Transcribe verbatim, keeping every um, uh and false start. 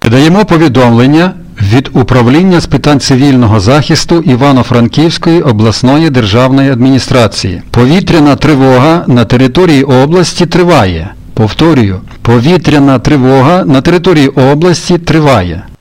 Даємо повідомлення від Управління з питань цивільного захисту Івано-Франківської обласної державної адміністрації. Повітряна тривога на території області триває. Повторюю, повітряна тривога на території області триває.